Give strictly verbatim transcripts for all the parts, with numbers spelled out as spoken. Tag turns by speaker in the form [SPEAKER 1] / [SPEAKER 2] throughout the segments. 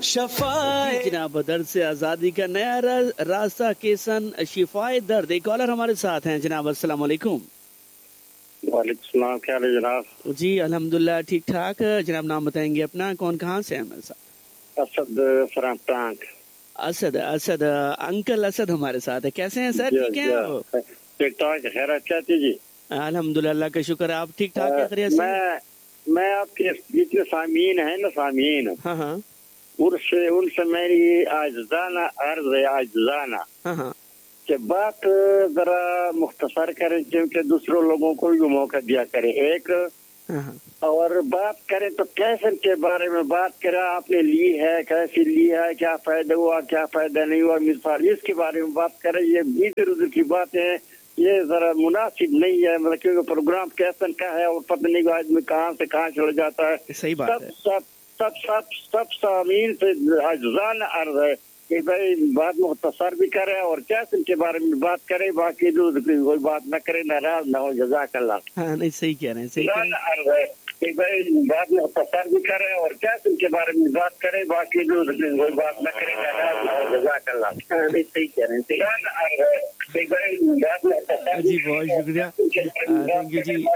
[SPEAKER 1] शफाए
[SPEAKER 2] जनाब दर्द से आज़ादी का नया रास्ता केसन शिफाए दर्द। एक कॉलर हमारे साथ हैं जनाब। अस्सलाम वालेकुम।
[SPEAKER 3] वालेकुम सलाम, क्या हाल है जनाब?
[SPEAKER 2] जी अल्हम्दुलिल्लाह ठीक ठाक जनाब। नाम बताएंगे अपना, कौन कहाँ से हैं हमारे साथ?
[SPEAKER 3] असद फ्रॉम टांग।
[SPEAKER 2] असद असद अंकल असद हमारे साथ है। कैसे हैं सर? ठीक है,
[SPEAKER 3] ठीक ठाक, खैर अच्छा जी?
[SPEAKER 2] अल्हम्दुलिल्लाह का शुक्र। आप ठीक ठाक है? खैरियत से?
[SPEAKER 3] मैं मैं आपके जितने सामीन है ना सामीन,
[SPEAKER 2] हाँ हाँ,
[SPEAKER 3] उनसे उनसे मेरी आजजाना अर्ज है, आजजाना
[SPEAKER 2] हाँ हाँ,
[SPEAKER 3] कि बात जरा मुख्तसर करें क्योंकि दूसरों लोगों को भी मौका दिया करें एक,
[SPEAKER 2] हाँ,
[SPEAKER 3] और बात करें तो कैसे के बारे में बात करें, आपने ली है, कैसे ली है, क्या फायदा हुआ, क्या फायदा नहीं हुआ, मिसाल इसके बारे में बात करें। ये इधर उधर की बातें ये जरा मुनासिब नहीं है, मतलब क्योंकि प्रोग्राम कैसन का है और पता नहीं आदमी कहाँ से कहाँ चला जाता है।
[SPEAKER 2] सही बात
[SPEAKER 3] सब
[SPEAKER 2] है।
[SPEAKER 3] सब सब सब सब सामीन से आज़ान अर्ज है कि भाई बात मुख्तसर भी करे और कैसे के बारे में बात करे, बाकी दूसरी कोई बात न करे, नाराज न हो। जज़ाकल्लाह।
[SPEAKER 2] हाँ नहीं सही कह रहे हैं, सही कह रहे हैं।
[SPEAKER 3] अर्ज है कि भाई बात मुख्तसर भी करे और कैसे के बारे में बात करे, बाकी दूसरी कोई बात न करे, नाराज न हो। जज़ाकल्लाह। नहीं सही कह रहे हैं, अर्ज है कि भाई बात मुख्तसर
[SPEAKER 2] जी बहुत शुक्रिया, थैंक यू जी।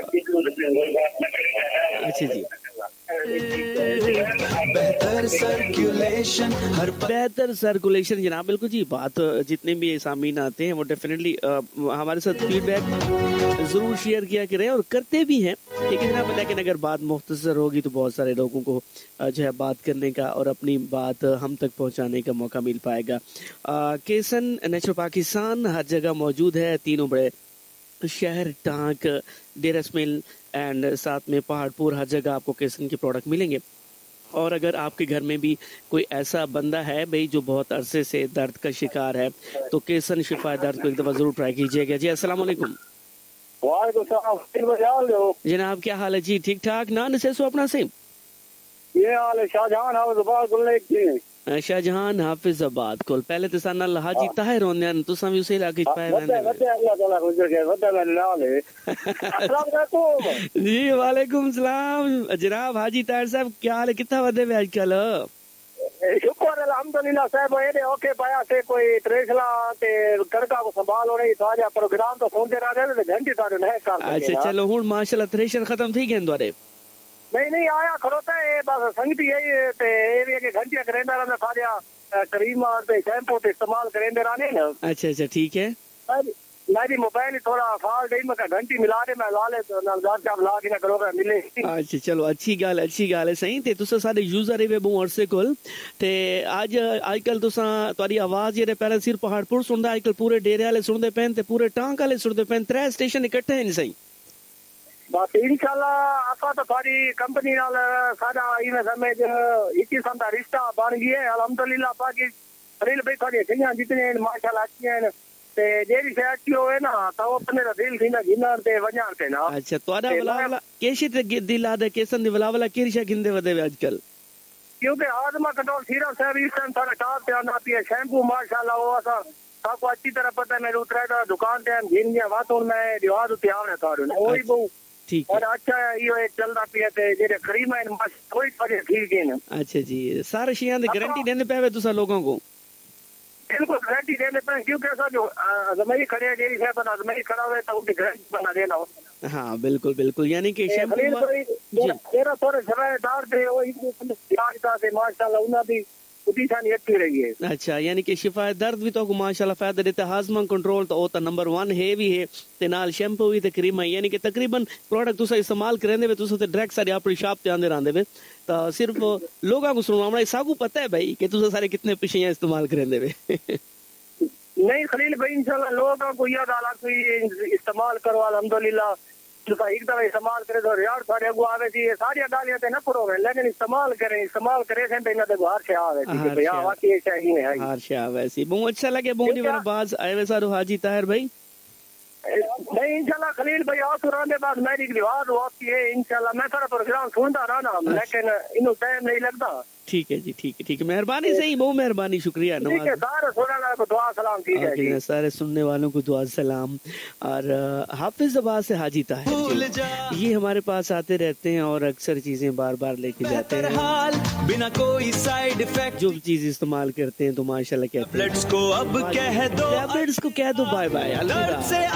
[SPEAKER 2] अच्छा जी,
[SPEAKER 1] बेहतर सर्कुलेशन हर
[SPEAKER 2] बेहतर सर्कुलेशन जनाब, बिल्कुल जी। बात जितने भी सामीन आते हैं वो डेफिनेटली हमारे साथ फीडबैक जरूर शेयर किया करें और करते भी हैं, ठीक है जनाब। लेकिन अगर बात मुख्तसर होगी तो बहुत सारे लोगों को जो है बात करने का और अपनी बात हम तक पहुंचाने का मौका मिल पाएगा। केसन नेचुरल पाकिस्तान हर जगह मौजूद है, तीनों बड़े शहर टांक, डेरसमिल एंड साथ में पहाड़पुर, हर जगह आपको केसन के प्रोडक्ट मिलेंगे। और अगर आपके घर में भी कोई ऐसा बंदा है भाई जो बहुत अरसे से दर्द का शिकार है तो केसन शिफा दर्द को एक दफ़ा ज़रूर ट्राई कीजिएगा जी। अस्सलाम वालेकुम। जनाब क्या हाल है जी? ठीक ठाक ना से सो अपना से
[SPEAKER 3] ये हाल है शाहजहान हाफिज़
[SPEAKER 2] शाहजहान हाफिजाबाद कोल पहले तो साना हाजी ताहिर होंदे न तुसां भी उसे इलाके च पाए वंदे जी। वालेकुम सलाम जनाब हाजी ताहिर साहब, क्या हाल है? कितना वदे वे आजकल?
[SPEAKER 3] शुक्र अल्हम्दुलिल्लाह साहब। ये ओके पाया से कोई त्रेसला ते करका को संभाल होने सारा प्रोग्राम तो सुनते रहे थे घंटे तारे नहीं कर।
[SPEAKER 2] अच्छा चलो हुन माशाल्लाह थ्रेशर खत्म थी गए द्वारे?
[SPEAKER 3] नहीं नहीं आया खड़ोता है बस संगति है ते एरिया के घंटिया करेंदा रहना सारा क्रीम और ते शैम्पू ते इस्तेमाल करेंदे रहने ना।
[SPEAKER 2] अच्छा अच्छा ठीक है।
[SPEAKER 3] मेरी मोबाइल थोड़ा फॉल्ट है, मैं घंटी मिला दे मैं ला ले तो नलदार का ला के ना करोगा मिले।
[SPEAKER 2] अच्छा चलो अच्छी गल अच्छी गल है सही। ते तुसा सारे यूजर है बहु अरसे कोल ते आज आजकल तुसा तुम्हारी आवाज जेरे पहले सिर्फ पहाड़पुर सुनदा, आजकल पूरे डेरे वाले सुनदे पैन ते पूरे टांक वाले सुनदे पैन, त्रै स्टेशन इकट्ठे हैं सही।
[SPEAKER 3] बस इंशाल्लाह असा तो सारी कंपनी नाल सारा इवें समझ एक ही दा रिश्ता बन गया है अल्हम्दुलिल्लाह। बाकी रील भाई थोड़ी कहियां जितने माशाल्लाह अच्छी हैं ते जेरी से अच्छी होए ना तो अपने दा दिल थी ना गिनर ते वजान ते ना।
[SPEAKER 2] अच्छा तोड़ा वलावला केशी ते दिल आदे केसन दी वलावला केरिशा गिंदे वदे आजकल
[SPEAKER 3] क्योंकि आदमा कंट्रोल सीरा सर्विस सन सारा टॉप पे आना पी शैम्पू माशाल्लाह वो असा सबको अच्छी तरह पता है। मेरे उतरा दुकान पे गिन गया वातों में रिवाज त्याव है तारो वही बहु
[SPEAKER 2] ठीक
[SPEAKER 3] और अच्छा यो एक चलदा पिया ते जेरे करीम है मस कोई परे ठीक है ना।
[SPEAKER 2] अच्छा जी सारे शियां दी गारंटी देने पे तुसा लोगों को?
[SPEAKER 3] बिल्कुल गारंटी देने पे क्योंकि ऐसा जो अजमई खड़े जेरी से पर अजमई खड़ा हुए तो उनकी गारंटी बना देना।
[SPEAKER 2] हाँ बिल्कुल बिल्कुल, यानी कि शैम्पू
[SPEAKER 3] तेरा थोड़े सरायदार थे वो याद से माशाल्लाह उन्हें भी उठीसानी अच्छी रही है।
[SPEAKER 2] अच्छा यानी कि शिफा दर्द भी तो माशाल्लाह फायदा देता, हाजमा कंट्रोल तो होता नंबर वन है भी है ते नाल शैम्पू भी ते क्रीम है, यानी कि तकरीबन प्रोडक्ट तुसा इस्तेमाल करेंदे वे तुसा ते डायरेक्ट सारी अपनी शॉप ते आंदे रहंदे वे तो सिर्फ लोगों को सुनवाना सागू पता है भाई कि तुसा सारे कितने पिछे इस्तेमाल करेंदे वे।
[SPEAKER 3] नहीं खलील भाई इंशाल्लाह लोगों को यह गाला कोई इस्तेमाल करो अल्हम्दुलिल्लाह एक दफा इस्तेमाल करे तो यार सारे अगु आवे थी सारी गालियां ते न पुरो है लेकिन इस्तेमाल करें इस्तेमाल करे से बिना ते बाहर से आवे थी कि भैया वाकई ये सही है
[SPEAKER 2] हां से आवे सी बहुत अच्छा लगे बहुत ही मेरा बाज आए वे सारो हाजी ताहिर भाई।
[SPEAKER 3] नहीं इंशाल्लाह खलील भाई आ सुराने बाद मेरी रिवाज होती है इंशाल्लाह मैं सारा प्रोग्राम सुनता रहा ना लेकिन इनो टाइम नहीं लगता
[SPEAKER 2] ٹھیک ہے جی ٹھیک ہے ٹھیک ہے مہربانی صحیح بہت مہربانی شکریہ
[SPEAKER 3] ٹھیک ہے سارے سننے والوں کو دعا سلام ٹھیک ہے جی
[SPEAKER 2] سارے سننے والوں کو دعا سلام اور حافظ آباد سے حاجی طاہر جی یہ ہمارے پاس آتے رہتے ہیں اور اکثر چیزیں بار بار لے کے جاتے ہیں
[SPEAKER 1] بنا کوئی سائیڈ افیکٹ
[SPEAKER 2] جو بھی چیز استعمال کرتے ہیں تو ماشاءاللہ کہتے ہیں
[SPEAKER 1] ٹیبلٹس کو اب کہہ دو
[SPEAKER 2] ٹیبلٹس کو کہہ دو بائے بائے الوداع